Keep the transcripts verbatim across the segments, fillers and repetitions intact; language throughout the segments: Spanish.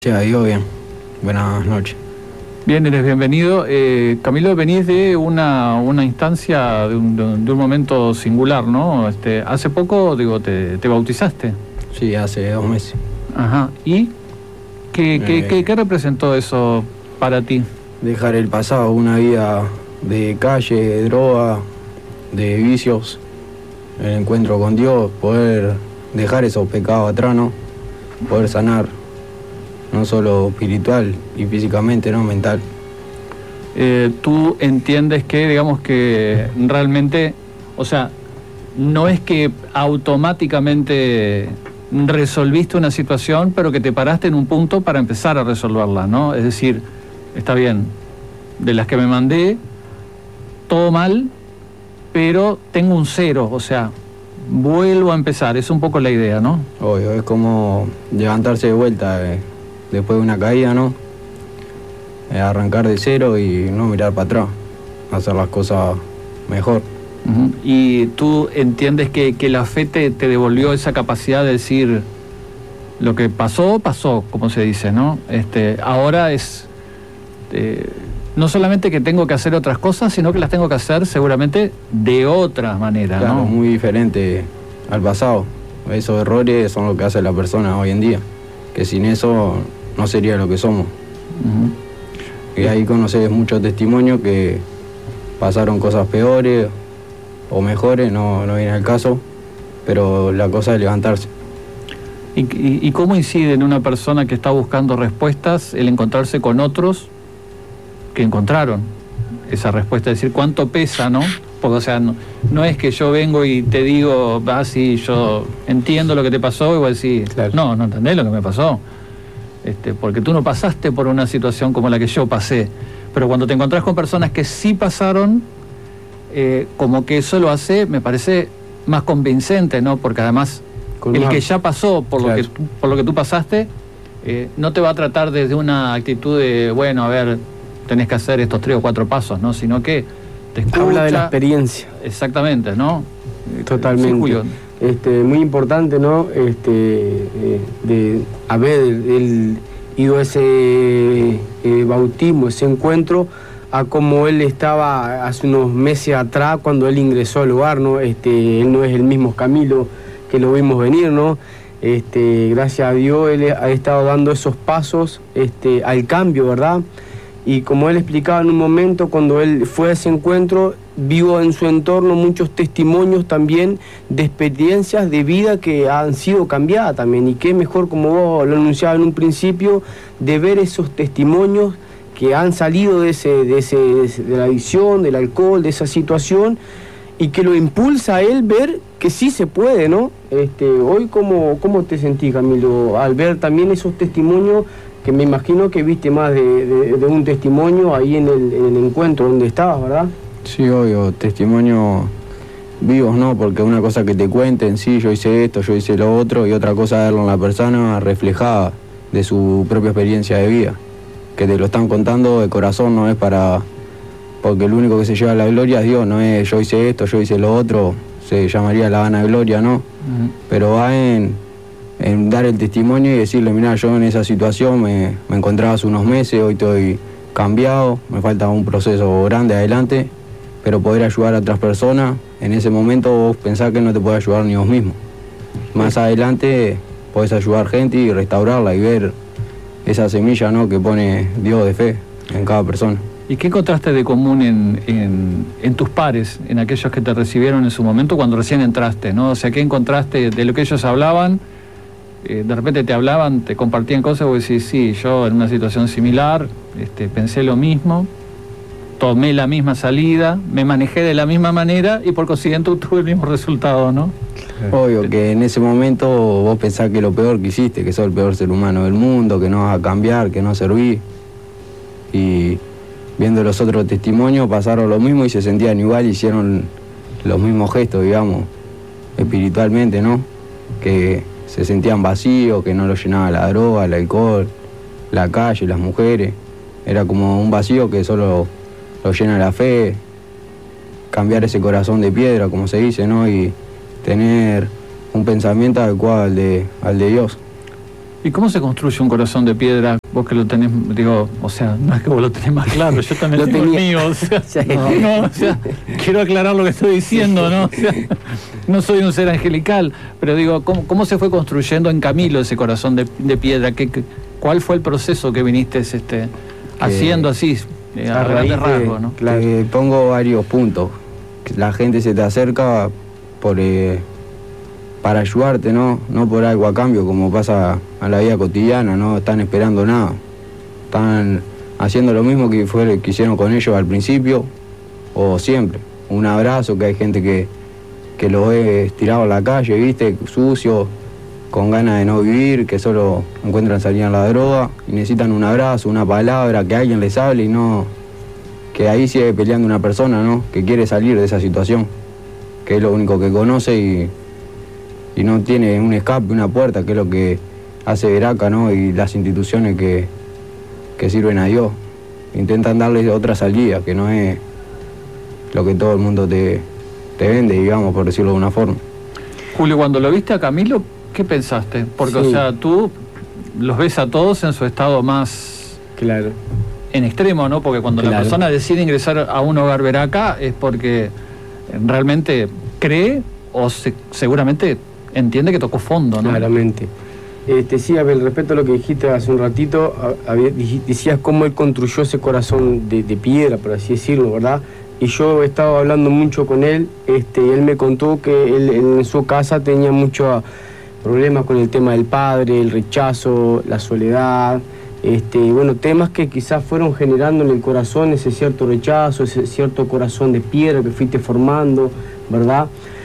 Sí, ha ido bien. Buenas noches. Bien, eres bienvenido. Eh, Camilo, venís de una, una instancia, de un, de un momento singular, ¿no? Este, hace poco, digo, te, te bautizaste. Sí, hace dos meses. Ajá. ¿Y qué, Eh, qué, qué, qué representó eso para ti? Dejar el pasado, una vida de calle, de droga, de vicios, el encuentro con Dios, poder dejar esos pecados atrás, ¿no? Poder sanar, no solo espiritual y físicamente, no mental. Eh, ¿Tú entiendes que, digamos que realmente, o sea, no es que automáticamente resolviste una situación, pero que te paraste en un punto para empezar a resolverla, ¿no? Es decir, está bien, de las que me mandé, todo mal, pero tengo un cero, o sea, vuelvo a empezar, es un poco la idea, ¿no? Obvio, es como levantarse de vuelta eh, después de una caída, ¿no? Eh, arrancar de cero y no mirar para atrás, hacer las cosas mejor. Uh-huh. ¿Y tú entiendes que, que la fe te, te devolvió esa capacidad de decir lo que pasó, pasó, como se dice, ¿no? Este, ahora es eh, no solamente que tengo que hacer otras cosas, sino que las tengo que hacer seguramente de otra manera, Claro, ¿no? muy diferente al pasado. Esos errores son lo que hace la persona hoy en día, que sin eso no sería lo que somos. Uh-huh. Y ahí conoces muchos testimonios que pasaron cosas peores o mejores, no, no viene al caso, pero la cosa es levantarse. ¿Y, y, ¿Y cómo incide en una persona que está buscando respuestas el encontrarse con otros que encontraron esa respuesta? Es decir, ¿cuánto pesa, no? Porque, o sea, no, no es que yo vengo y te digo, ah, sí, yo entiendo lo que te pasó, y vos decís, claro, no, no entendés lo que me pasó. Este, porque tú no pasaste por una situación como la que yo pasé. Pero cuando te encontrás con personas que sí pasaron, eh, como que eso lo hace, me parece, más convincente, ¿no? Porque además, con el una... que ya pasó por, claro, lo, que, por lo que tú pasaste, eh, no te va a tratar desde una actitud de, bueno, a ver, tenés que hacer estos tres o cuatro pasos, ¿no? Sino que te escucha. Habla de la experiencia. Exactamente, ¿no? Totalmente. Sí, Julio. Este, muy importante, ¿no? Este, eh, de haber el, ido a ese eh, bautismo, ese encuentro, a como él estaba hace unos meses atrás cuando él ingresó al lugar, ¿no? Este, él no es el mismo Camilo que lo vimos venir, ¿no? Este, gracias a Dios él ha estado dando esos pasos este, al cambio, ¿verdad? Y como él explicaba en un momento, cuando él fue a ese encuentro, vio en su entorno muchos testimonios también de experiencias de vida que han sido cambiadas también. Y qué mejor, como vos lo anunciabas en un principio, de ver esos testimonios que han salido de, ese, de, ese, de la adicción, del alcohol, de esa situación, y que lo impulsa a él ver que sí se puede, ¿no? Este, hoy, ¿cómo, cómo te sentís, Camilo, al ver también esos testimonios? Que me imagino que viste más de, de, de un testimonio ahí en el, en el encuentro donde estabas, ¿verdad? Sí, obvio, testimonios vivos, ¿no? Porque una cosa que te cuenten, sí, yo hice esto, yo hice lo otro, y otra cosa verlo en la persona reflejada de su propia experiencia de vida. Que te lo están contando de corazón, no es para... Porque el único que se lleva la gloria es Dios, no es yo hice esto, yo hice lo otro, se llamaría la vanagloria, ¿no? Uh-huh. Pero va en... en dar el testimonio y decirle, mirá, yo en esa situación me, me encontraba hace unos meses, hoy estoy cambiado, me falta un proceso grande adelante, pero poder ayudar a otras personas, en ese momento vos pensás que no te podés ayudar ni vos mismo. Más adelante podés ayudar gente y restaurarla y ver esa semilla, ¿no?, que pone Dios de fe en cada persona. ¿Y qué encontraste de común en, en, en tus pares, en aquellos que te recibieron en su momento cuando recién entraste, ¿no? O sea, ¿qué encontraste de lo que ellos hablaban? Eh, de repente te hablaban, te compartían cosas, vos decís, sí, yo en una situación similar, este, pensé lo mismo, tomé la misma salida, me manejé de la misma manera y por consiguiente tuve el mismo resultado, ¿no? Obvio que en ese momento vos pensás que lo peor que hiciste, que sos el peor ser humano del mundo, que no vas a cambiar, que no servís. Y viendo los otros testimonios pasaron lo mismo y se sentían igual, hicieron los mismos gestos, digamos, espiritualmente, ¿no? Que se sentían vacíos, que no los llenaba la droga, el alcohol, la calle, las mujeres. Era como un vacío que solo lo llena la fe, cambiar ese corazón de piedra, como se dice, ¿no? Y tener un pensamiento adecuado al de, al de Dios. ¿Y cómo se construye un corazón de piedra? Vos que lo tenés, digo, o sea, no es que vos lo tenés más claro, yo también lo tengo tenía. el mío, o sea, no, no, o sea, quiero aclarar lo que estoy diciendo, ¿no? O sea, no soy un ser angelical, pero digo, ¿cómo, cómo se fue construyendo en Camilo ese corazón de, de piedra? ¿Qué, qué, ¿Cuál fue el proceso que viniste este, haciendo así, eh, a grandes rasgos, ¿no? Claro. Te pongo varios puntos. La gente se te acerca por... Eh, para ayudarte, ¿no? No por algo a cambio, como pasa a la vida cotidiana, no están esperando nada. Están haciendo lo mismo que, fue, que hicieron con ellos al principio o siempre. Un abrazo, que hay gente que, que lo ve tirado a la calle, ¿viste? Sucio, con ganas de no vivir, que solo encuentran salida en la droga y necesitan un abrazo, una palabra, que alguien les hable y no... Que ahí sigue peleando una persona, ¿no? Que quiere salir de esa situación, que es lo único que conoce y... y no tiene un escape, una puerta, que es lo que hace Veraca, ¿no? Y las instituciones que, que sirven a Dios. Intentan darle otra salida, que no es lo que todo el mundo te, te vende, digamos, por decirlo de una forma. Julio, cuando lo viste a Camilo, ¿qué pensaste? Porque, sí. o sea, tú los ves a todos en su estado más... Claro. En extremo, ¿no? Porque cuando claro. la persona decide ingresar a un hogar Veraca es porque realmente cree o se, seguramente... entiende que tocó fondo, ¿no? Claramente. Este, sí, a ver, respecto a lo que dijiste hace un ratito, a, a, decías cómo él construyó ese corazón de, de piedra, por así decirlo, ¿verdad? Y yo he estado hablando mucho con él, este, él me contó que él, en su casa tenía muchos problemas con el tema del padre, el rechazo, la soledad, este, bueno, temas que quizás fueron generando en el corazón ese cierto rechazo, ese cierto corazón de piedra que fuiste formando, ¿verdad?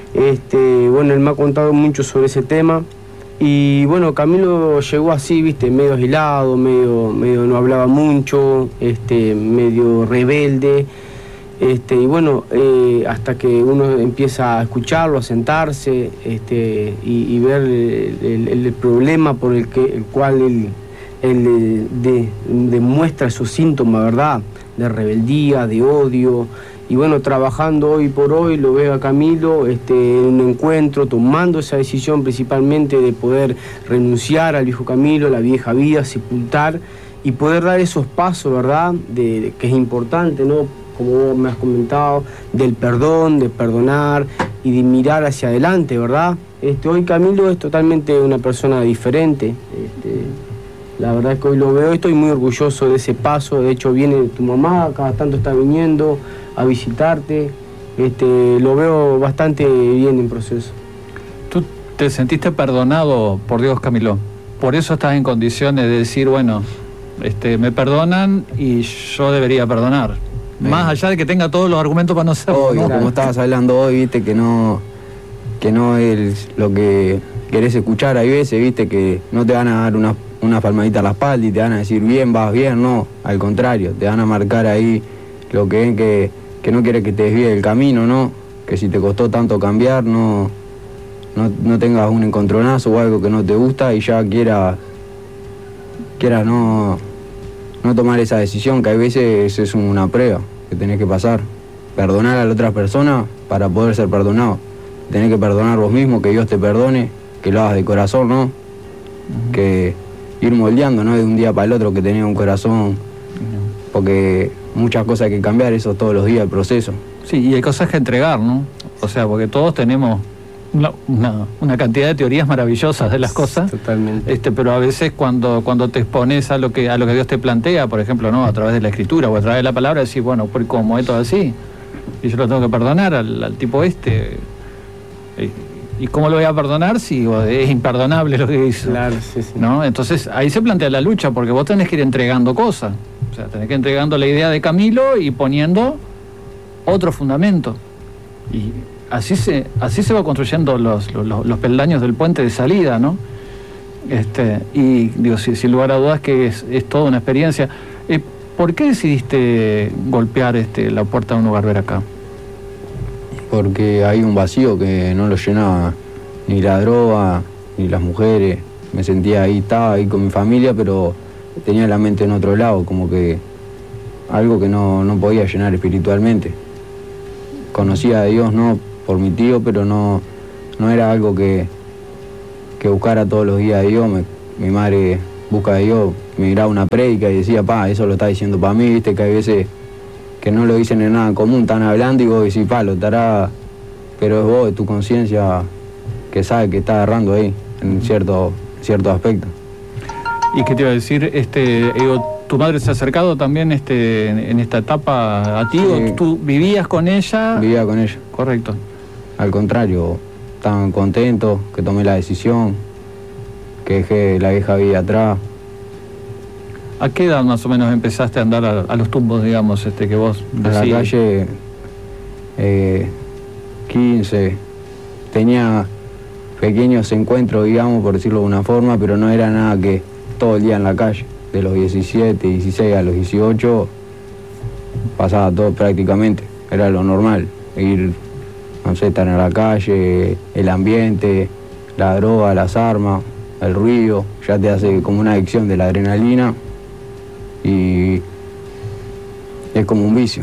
Este, bueno, él me ha contado mucho sobre ese tema y bueno, Camilo llegó así, viste, medio aislado, medio, medio no hablaba mucho, este, medio rebelde, este, y bueno, eh, hasta que uno empieza a escucharlo, a sentarse, este, y, y ver el, el, el problema por el que, el cual él, él de, demuestra sus síntomas, ¿verdad? De rebeldía, de odio. Y bueno, trabajando hoy por hoy, lo veo a Camilo este, en un encuentro, tomando esa decisión principalmente de poder renunciar al viejo Camilo, a la vieja vida, sepultar y poder dar esos pasos, ¿verdad? De, de, que es importante, ¿no? Como vos me has comentado, del perdón, de perdonar y de mirar hacia adelante, ¿verdad? Este, hoy Camilo es totalmente una persona diferente. Este, la verdad es que hoy lo veo y estoy muy orgulloso de ese paso. De hecho, viene tu mamá, cada tanto está viniendo a visitarte, este, lo veo bastante bien en proceso. ¿Tú te sentiste perdonado por Dios, Camilo? Por eso estás en condiciones de decir, bueno, este, me perdonan y yo debería perdonar. Bien. Más allá de que tenga todos los argumentos para no hacerlo. Obvio, ¿no? Como estabas hablando hoy, viste, que no, que no es lo que querés escuchar. Hay veces, viste, que no te van a dar una, una palmadita a la espalda y te van a decir, bien, vas bien, no. Al contrario, te van a marcar ahí lo que ven que... que no quiere que te desvíe del camino, ¿no? Que si te costó tanto cambiar, no, no, no tengas un encontronazo o algo que no te gusta y ya quieras quiera no, no tomar esa decisión, que a veces es una prueba que tenés que pasar. Perdonar a la otra persona para poder ser perdonado. Tenés que perdonar vos mismo, que Dios te perdone, que lo hagas de corazón, ¿no? Uh-huh. Que ir moldeando, ¿no? De un día para el otro, que tenés un corazón, uh-huh. porque... muchas cosas hay que cambiar, eso todos los días, el proceso. Sí, y hay cosas que entregar, ¿no? O sea, porque todos tenemos una, una, una cantidad de teorías maravillosas de las cosas. Totalmente. Este, pero a veces cuando, cuando te expones a lo que a lo que Dios te plantea, por ejemplo, ¿no? A través de la escritura o a través de la palabra, decís, bueno, ¿por cómo esto es así? Y yo lo tengo que perdonar al, al tipo este. ¿Y cómo lo voy a perdonar si es imperdonable lo que hizo? Claro, sí, sí. ¿No? Entonces ahí se plantea la lucha, porque vos tenés que ir entregando cosas. O sea, tenés que ir entregando la idea de Camilo y poniendo otro fundamento. Y así se, así se va construyendo los, los, los peldaños del puente de salida, ¿no? Este, y digo, sin, sin lugar a dudas que es, es toda una experiencia. Eh, ¿Por qué decidiste golpear este, la puerta de un hogar Veraca? Porque hay un vacío que no lo llenaba ni la droga, ni las mujeres. Me sentía ahí, estaba ahí con mi familia, pero tenía la mente en otro lado, como que algo que no, no podía llenar espiritualmente. Conocía a Dios, no por mi tío, pero no, no era algo que, que buscara todos los días a Dios. Me, mi madre busca de Dios, me miraba una prédica y decía, pa, eso lo está diciendo para mí, viste, que hay veces que no lo dicen en nada en común, están hablando y vos decís, pa, lo estará, pero es vos, es tu conciencia que sabe que está errando ahí, en cierto, cierto aspecto. ¿Y qué te iba a decir? Este, digo, ¿tu madre se ha acercado también este, en, en esta etapa a ti? Sí. ¿O tú vivías con ella? Vivía con ella. Correcto. Al contrario, estaban contentos que tomé la decisión, que dejé la vieja vida atrás. ¿A qué edad más o menos empezaste a andar a, a los tumbos, digamos, este, que vos decís? En la calle, eh, quince, tenía pequeños encuentros, digamos, por decirlo de una forma, pero no era nada que todo el día en la calle. De los diecisiete, dieciséis a los dieciocho, pasaba todo prácticamente, era lo normal, ir, no sé, estar en la calle, el ambiente, la droga, las armas, el ruido, ya te hace como una adicción de la adrenalina y es como un vicio.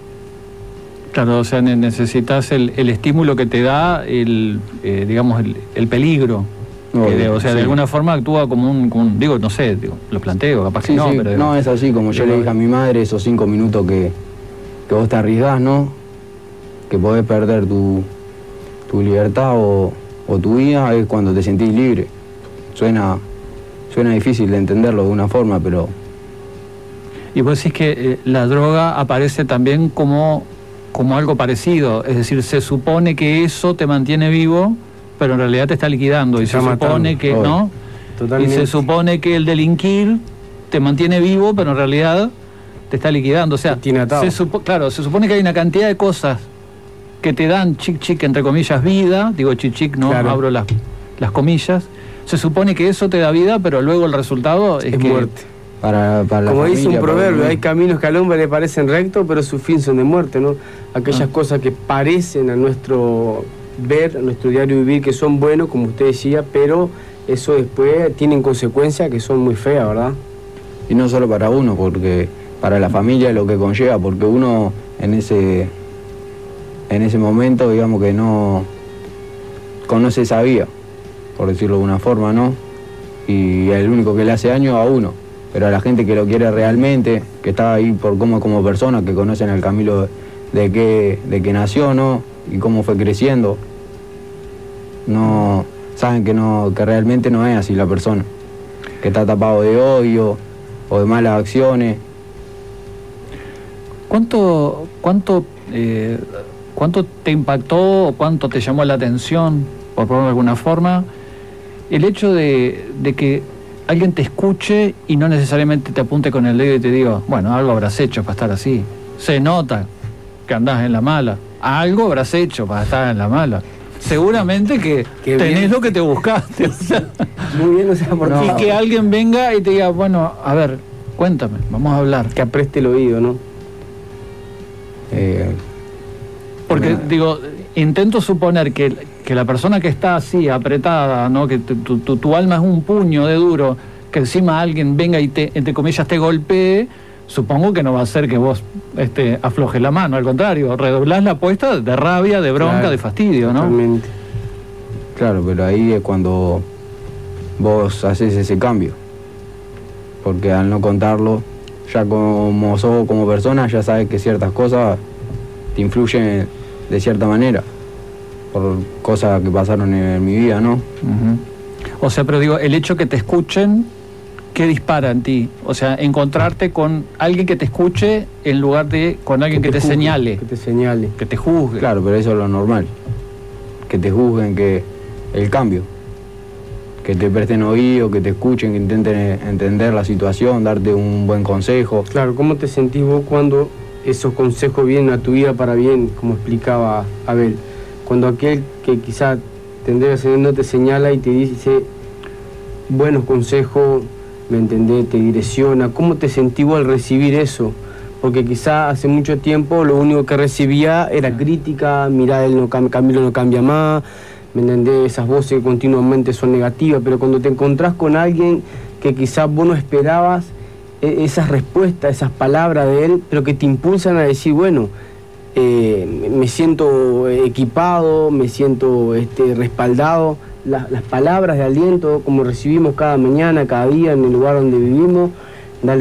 Claro, o sea, necesitas el, el estímulo que te da el, eh, digamos, el, el peligro. No, que de, o sea, sí. De alguna forma actúa como un, como un digo, no sé, digo, lo planteo, capaz sí, que no, sí. pero... No, es así, como yo le dije a mi madre, esos cinco minutos que, que vos te arriesgás, ¿no? Que podés perder tu, tu libertad o, o tu vida, es cuando te sentís libre. Suena, suena difícil de entenderlo de una forma, pero... Y vos decís que eh, la droga aparece también como, como algo parecido, es decir, se supone que eso te mantiene vivo, pero en realidad te está liquidando, y se supone que, ¿no? Totalmente. Y se supone que el delinquir te mantiene vivo, pero en realidad te está liquidando. O sea, se supo, claro, se supone que hay una cantidad de cosas que te dan chic chic, entre comillas, vida, digo chic chic, no claro. Abro las, las comillas, se supone que eso te da vida, pero luego el resultado es, es que... muerte. Para, para Como familia, dice un proverbio, para... hay caminos que al hombre le parecen rectos, pero su fin son de muerte, ¿no? Aquellas ah. cosas que parecen a nuestro ver, a nuestro diario vivir, que son buenos, como usted decía, pero eso después tienen consecuencias que son muy feas, ¿verdad? Y no solo para uno, porque para la familia lo que conlleva, porque uno en ese, en ese momento, digamos que no conoce esa vía, por decirlo de una forma, ¿no? Y el único que le hace daño a uno. Pero a la gente que lo quiere realmente, que está ahí por cómo como persona, que conocen el camino de que, de que nació, ¿no? Y cómo fue creciendo, no saben que no, que realmente no es así la persona, que está tapado de odio o de malas acciones. ¿Cuánto, cuánto, eh, cuánto te impactó o cuánto te llamó la atención, por ponerlo de alguna forma, el hecho de, de que alguien te escuche y no necesariamente te apunte con el dedo y te diga, bueno, algo habrás hecho para estar así? Se nota que andás en la mala. Algo habrás hecho para estar en la mala. Seguramente que Qué tenés bien. Lo que te buscaste. O sea, muy bien, o sea, por no. Y que alguien venga y te diga, bueno, a ver, cuéntame, vamos a hablar. Que apreste el oído, ¿no? Eh, Porque, no. digo, intento suponer que, que la persona que está así, apretada, ¿no? Que tu, tu, tu alma es un puño de duro, que encima alguien venga y te, entre comillas, te golpee, supongo que no va a ser que vos este, aflojes la mano, al contrario, redoblás la apuesta de rabia, de bronca, claro, de fastidio, ¿no? Totalmente. Claro, pero ahí es cuando vos haces ese cambio, porque al no contarlo, ya como sos como persona, ya sabes que ciertas cosas te influyen de cierta manera, por cosas que pasaron en mi vida, ¿no? Uh-huh. O sea, pero digo, el hecho que te escuchen, ¿qué dispara en ti? O sea, encontrarte con alguien que te escuche en lugar de con alguien que, que te, te juzgue, señale. Que te señale. Que te juzgue. Claro, pero eso es lo normal. Que te juzguen, que el cambio. Que te presten oído, que te escuchen, que intenten entender la situación, darte un buen consejo. Claro, ¿cómo te sentís vos cuando esos consejos vienen a tu vida para bien, como explicaba Abel? Cuando aquel que quizá tendría que no te señala y te dice buenos consejos, ¿me entendés? Te direcciona. ¿Cómo te sentís vos al recibir eso? Porque quizá hace mucho tiempo lo único que recibía era crítica, mirá, él no cambia, Camilo no cambia más, ¿me entendés? Esas voces que continuamente son negativas, pero cuando te encontrás con alguien que quizás vos no esperabas esas respuestas, esas palabras de él, pero que te impulsan a decir, bueno, eh, me siento equipado, me siento este, respaldado, la, las palabras de aliento como recibimos cada mañana, cada día en el lugar donde vivimos,